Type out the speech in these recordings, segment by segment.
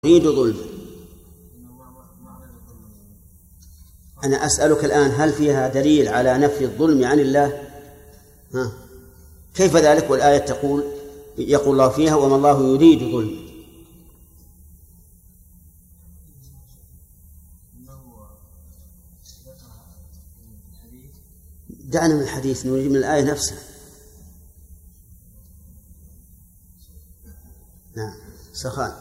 يريد ظلما. أنا أسألك الآن هل فيها دليل على نفي الظلم عن الله؟ كيف ذلك والآية يقول الله فيها وما الله يريد ظلما. دعنا من الحديث، نريد من الآية نفسها. نعم سخان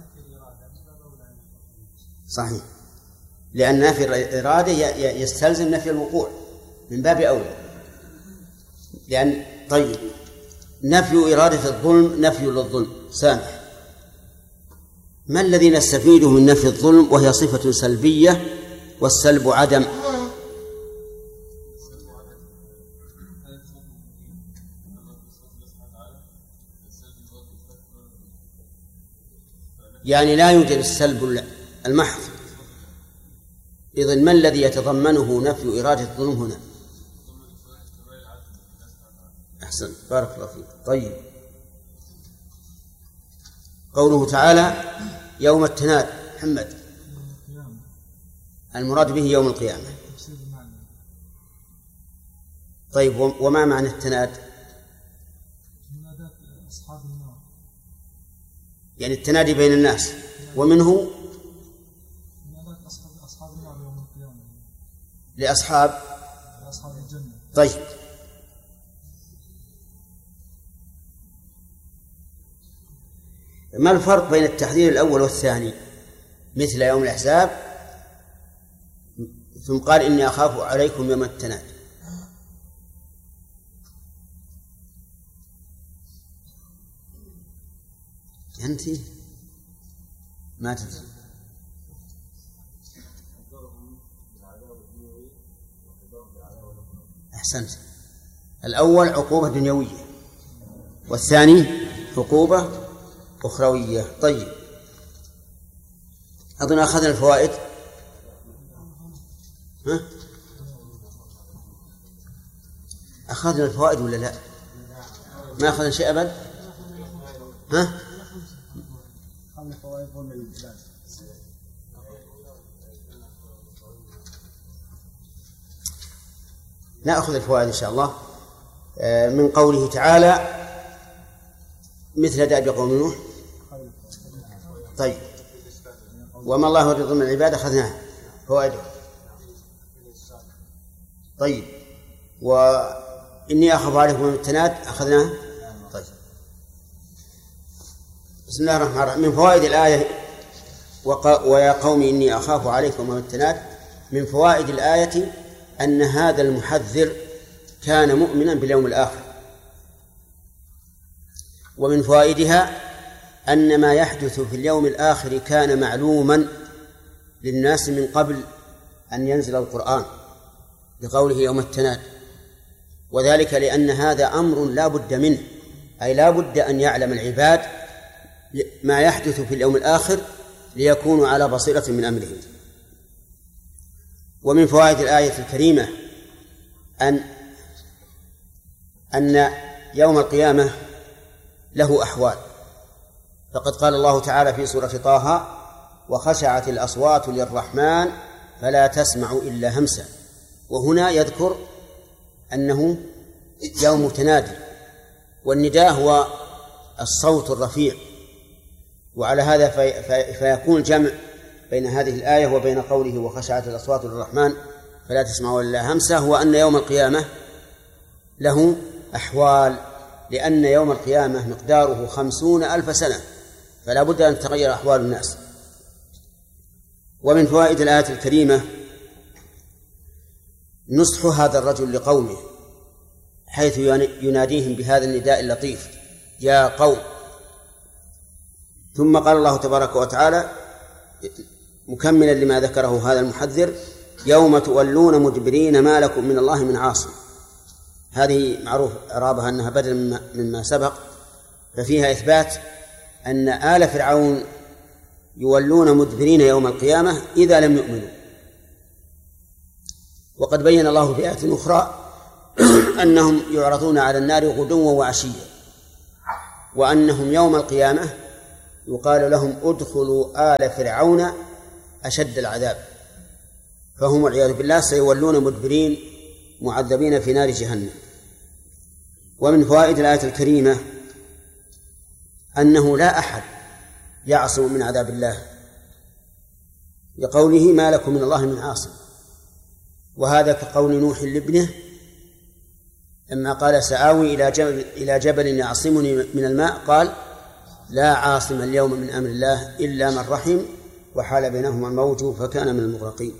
صحيح، لأن نفي الإرادة يستلزم نفي الوقوع من باب أولى. لأن طيب نفي إرادة الظلم نفي للظلم سامح. ما الذي نستفيده من نفي الظلم وهي صفة سلبية والسلب عدم؟ يعني لا يوجد السلب المحض. إذن ما الذي يتضمنه نفي إرادة الظلم هنا؟ أحسن بارك الله فيك. طيب قوله تعالى يوم التناد، محمد المراد به يوم القيامة. طيب وما معنى التناد؟ يعني التنادي بين الناس، ومنه لأصحاب الجنة. طيب ما الفرق بين التحذير الأول والثاني؟ مثل يوم الأحزاب ثم قال إني أخاف عليكم يوم التناد. أنت ما تدري. أحسنت، الأول عقوبة دنيوية والثاني عقوبة أخروية. طيب أظن أخذنا الفوائد. أخذنا الفوائد ولا لا؟ ما أخذنا شيء أبد. نأخذ الفوائد إن شاء الله من قوله تعالى مثل دأب قوم نوح. طيب وما الله يريد من العباد أخذناها فوائده. طيب وإني أخاف عليكم من التناد أخذناها. طيب بسم الله الرحمن الرحيم. من فوائد الآية ويا قوم إني أخاف عليكم من التناد، من فوائد الآية أن هذا المحذر كان مؤمنا باليوم الآخر. ومن فوائدها أن ما يحدث في اليوم الآخر كان معلوما للناس من قبل أن ينزل القرآن بقوله يوم التناد، وذلك لأن هذا أمر لا بد منه، أي لا بد أن يعلم العباد ما يحدث في اليوم الآخر ليكونوا على بصيرة من أمرهم. ومن فوائد الآية الكريمة أن يوم القيامة له أحوال، فقد قال الله تعالى في سورة طه وخشعت الأصوات للرحمن فلا تسمع إلا همسا. وهنا يذكر أنه يوم تنادي، والنداء هو الصوت الرفيع، وعلى هذا فيكون الجمع بين هذه الآية وبين قوله وخشعت الأصوات للرحمن فلا تسمعوا إلا همسا هو أن يوم القيامة له أحوال، لأن يوم القيامة مقداره 50,000 سنة، فلا بد أن تتغير أحوال الناس. ومن فوائد الآية الكريمة نصح هذا الرجل لقومه، حيث يناديهم بهذا النداء اللطيف يا قوم. ثم قال الله تبارك وتعالى مكملا لما ذكره هذا المحذر يوم تولون مدبرين ما لكم من الله من عاصم. هذه معروف إعرابها أنها بدل مما سبق، ففيها إثبات أن آل فرعون يولون مدبرين يوم القيامة إذا لم يؤمنوا. وقد بين الله في آية أخرى أنهم يعرضون على النار غدوا وعشيا، وأنهم يوم القيامة يقال لهم ادخلوا آل فرعون أشد العذاب، فهم والعياذ بالله سيولون مدبرين معذبين في نار جهنم. ومن فوائد الآية الكريمة أنه لا أحد يعصم من عذاب الله، لقوله ما لكم من الله من عاصم، وهذا كقول نوح لابنه لما قال سآوي إلى جبل يعصمني من الماء، قال لا عاصم اليوم من أمر الله إلا من رحم وحال بينهما الموج فكان من المغرقين.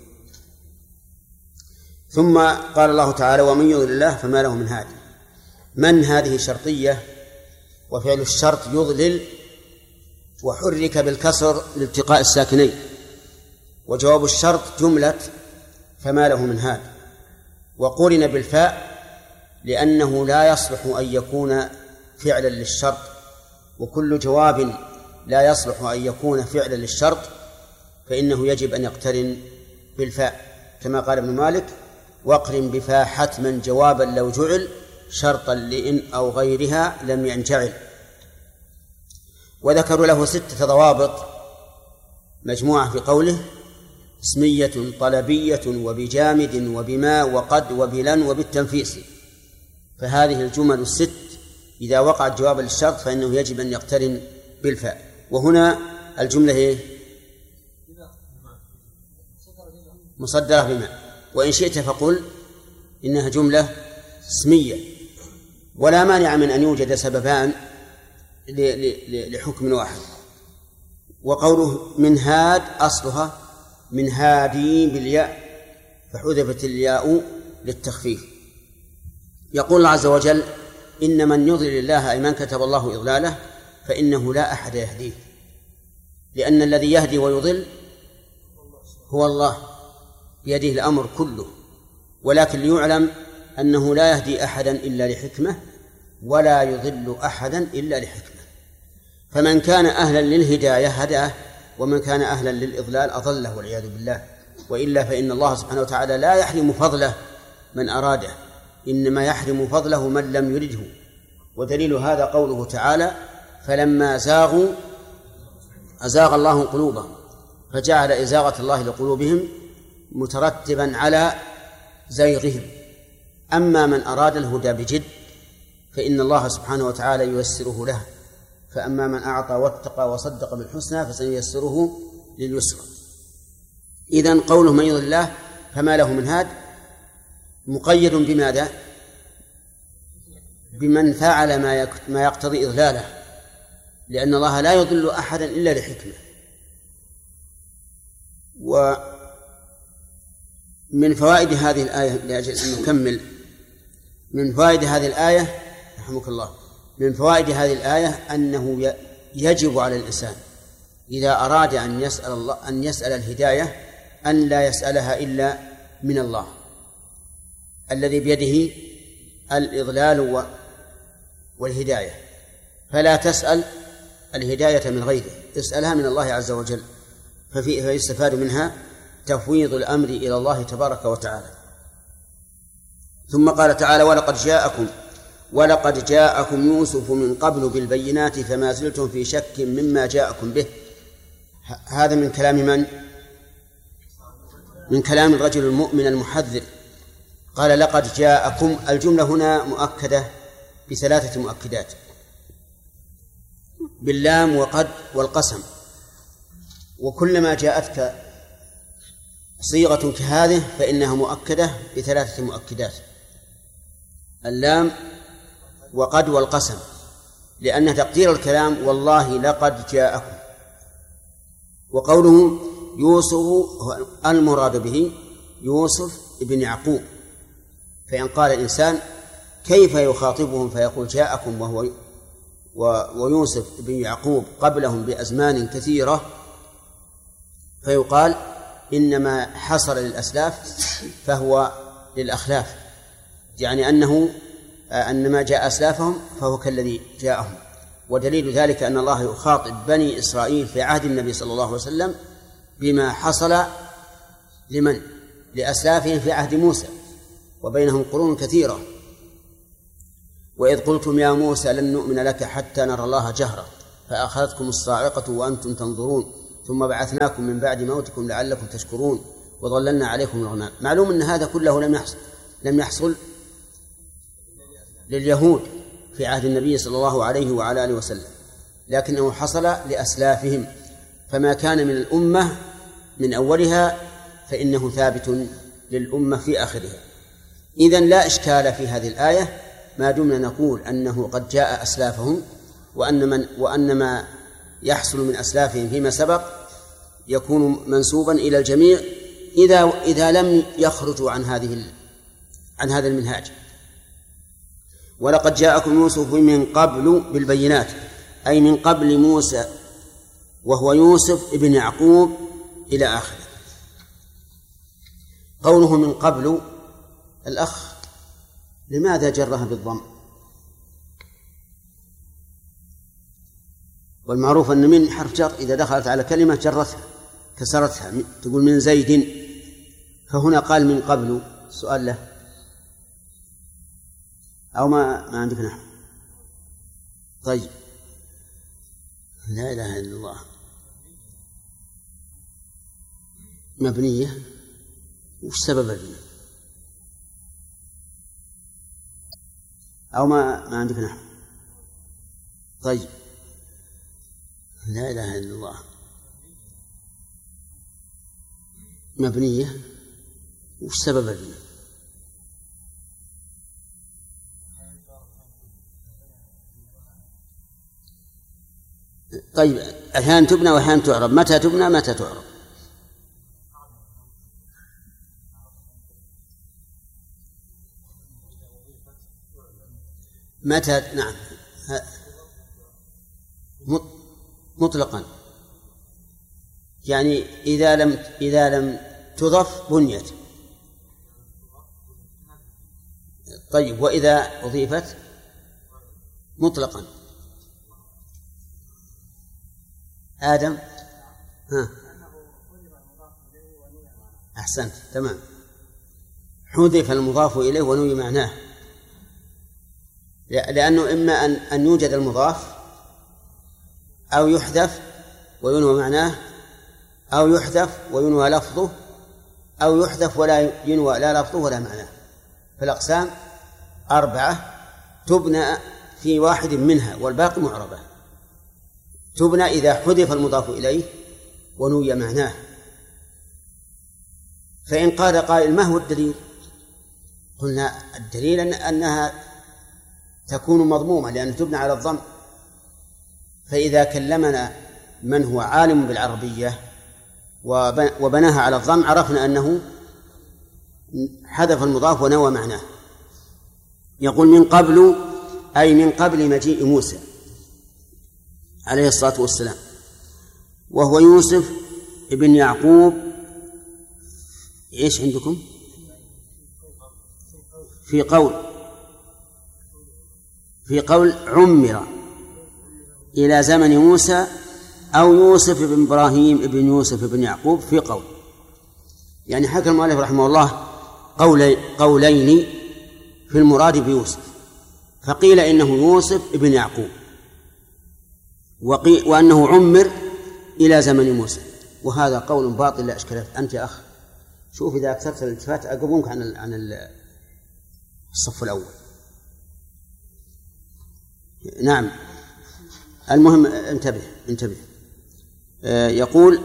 ثم قال الله تعالى ومن يضلل الله فما له من هادي. من هذه شرطية، وفعل الشرط يضلل، وحرك بالكسر لالتقاء الساكنين، وجواب الشرط جملة فما له من هاد، وقرن بالفاء لأنه لا يصلح أن يكون فعلا للشرط، وكل جواب لا يصلح أن يكون فعلا للشرط فإنه يجب أن يقترن بالفاء، كما قال ابن مالك واقرن بفاء حتما جوابا لو جعل شرطا لإن أو غيرها لم ينجعل. وذكروا له 6 ضوابط مجموعة في قوله اسمية طلبية وبجامد وبما وقد وبلن وبالتنفيس، فهذه الجمل 6 إذا وقعت جوابا للشرط فإنه يجب أن يقترن بالفاء. وهنا الجملة مصدرة بما، وإن شئت فقل إنها جملة اسمية، ولا مانع من أن يوجد سببان لحكم واحد. وقوله من هاد أصلها من هادي بالياء فحذفت الياء للتخفيف. يقول الله عز وجل إن من يضلل الله أي من كتب الله إضلاله فإنه لا أحد يهديه، لأن الذي يهدي ويضل هو الله بيده الأمر كله، ولكن ليعلم أنه لا يهدي أحدا إلا لحكمة ولا يضل أحدا إلا لحكمة. فمن كان أهلا للهداية هداه، ومن كان أهلا للإضلال أضله والعياذ بالله. وإلا فإن الله سبحانه وتعالى لا يحرم فضله من أراده، إنما يحرم فضله من لم يرده. ودليل هذا قوله تعالى فلما زاغوا أزاغ الله قلوبهم فجعل إزاغة الله لقلوبهم مترتبا على زيغهم. أما من أراد الهدى بجد فإن الله سبحانه وتعالى ييسره له، فأما من أعطى واتقى وصدق بالحسنى فسييسره لليسرى. إذن قوله من يضلل الله فما له من هاد مقيد بماذا؟ بمن فعل ما يقتضي إضلاله، لأن الله لا يضل أحدا إلا لحكمة. ومن فوائد هذه الآية لأجل أن نكمل، من فوائد هذه الآية رحمك الله، من فوائد هذه الآية أنه يجب على الإنسان إذا أراد أن يسأل الهداية أن لا يسألها إلا من الله الذي بيده الإضلال والهداية، فلا تسأل الهداية من غيره، اسألها من الله عز وجل. فيستفاد منها تفويض الأمر إلى الله تبارك وتعالى. ثم قال تعالى ولقد جاءكم يوسف من قبل بالبينات فما زلتم في شك مما جاءكم به. هذا من كلام من؟ من كلام الرجل المؤمن المحذر. قال لقد جاءكم، الجملة هنا مؤكدة ب3 مؤكدات، باللام وقد والقسم، وكلما جاءتك صيغة كهذه فإنها مؤكدة ب3 مؤكدات، اللام وقد والقسم، لأن تقدير الكلام والله لقد جاءكم. وقوله يوسف المراد به يوسف ابن يعقوب، فإن قال الإنسان كيف يخاطبهم فيقول جاءكم وهو ويوسف ابن يعقوب قبلهم بأزمان كثيرة، فيقال إنما حصل للأسلاف فهو للأخلاف، يعني أن ما جاء أسلافهم فهو كالذي جاءهم. ودليل ذلك أن الله يخاطب بني إسرائيل في عهد النبي صلى الله عليه وسلم بما حصل لمن؟ لأسلافهم في عهد موسى، وبينهم قرون كثيرة. وإذ قلتم يا موسى لن نؤمن لك حتى نرى الله جهرة فأخذتكم الصاعقة وأنتم تنظرون ثم بعثناكم من بعد موتكم لعلكم تشكرون وظللنا عليكم الغمام. معلوم أن هذا كله لم يحصل لليهود في عهد النبي صلى الله عليه وعلى آله وسلم، لكنه حصل لأسلافهم، فما كان من الأمة من أولها فإنه ثابت للأمة في آخرها. إذن لا إشكال في هذه الآية ما دمنا نقول أنه قد جاء أسلافهم، وأن ما يحصل من أسلافهم فيما سبق يكون منسوبا إلى الجميع إذا لم يخرجوا عن هذا المنهاج. ولقد جاءكم يوسف من قبل بالبينات، أي من قبل موسى وهو يوسف ابن يعقوب إلى آخره. قوله من قبل الأخ لماذا جرها بالضم؟ والمعروف أن من حرف جر إذا دخلت على كلمة جرتها كسرتها، تقول من زيد، فهنا قال من قبل. سؤال له أو ما عندك نحو؟ طيب، لا إله إلا الله. مبنية، وش سبب البناء؟ أو ما عندك نحو؟ طيب، لا إله إلا الله. مبنية، وش سبب البناء؟ طيب، أحيانا تبنى وأحيانا تعرب. متى تبنى متى تعرب؟ متى؟ نعم، مطلقا، يعني إذا لم تضف بنيت. طيب، وإذا أضيفت مطلقا. آدم، أحسنت، تمام. حذف المضاف إليه ونوي معناه، لأنه إما أن يوجد المضاف أو يحذف وينوى معناه، أو يحذف وينوى لفظه، أو يحذف ولا ينوى لا لفظه ولا معناه. فالأقسام 4 تبنى في واحد منها والباقي معربة. تبنى إذا حذف المضاف إليه ونوي معناه. فإن قال قائل ما هو الدليل؟ قلنا الدليل أنها تكون مضمومة لأن تبنى على الضم. فإذا كلمنا من هو عالم بالعربية وبناها على الضم عرفنا أنه حذف المضاف ونوى معناه. يقول من قبل، أي من قبل مجيء موسى عليه الصلاة والسلام، وهو يوسف ابن يعقوب. إيش عندكم في قول عمر إلى زمن موسى، أو يوسف بن إبراهيم ابن يوسف بن يعقوب في قول. يعني حكى المؤلف رحمه الله قولين في المراد بيوسف، فقيل إنه يوسف ابن يعقوب، وأنه عمر إلى زمن موسى، وهذا قول باطل لا إشكال. أنت يا أخ شوف إذا أكثرت الالتفات أقبونك عن الصف الأول. نعم، المهم انتبه. يقول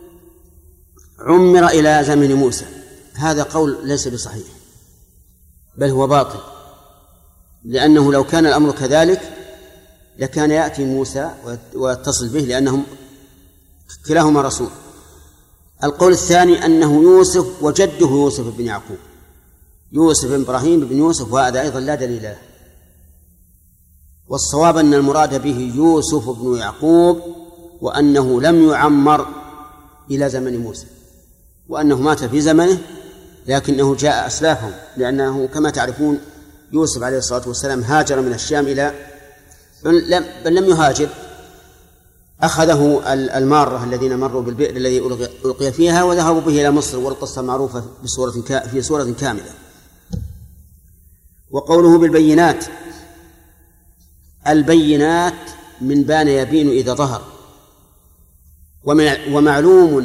عمر إلى زمن موسى، هذا قول ليس بصحيح بل هو باطل، لأنه لو كان الأمر كذلك لكان يأتي موسى ويتصل به، لأنهم كلاهما رسول. القول الثاني أنه يوسف وجده يوسف بن يعقوب، يوسف بن إبراهيم بن يوسف، وهذا أيضا لا دليل له. والصواب أن المراد به يوسف بن يعقوب، وأنه لم يعمر إلى زمن موسى، وأنه مات في زمنه لكنه جاء أسلافهم، لأنه كما تعرفون يوسف عليه الصلاة والسلام هاجر من الشام بل لم يهاجر، أخذه المارة الذين مروا بالبئر الذي ألقي فيها وذهبوا به إلى مصر، والقصة معروفة في سورة كاملة. وقوله بالبينات، البينات من بان يبين إذا ظهر. ومعلوم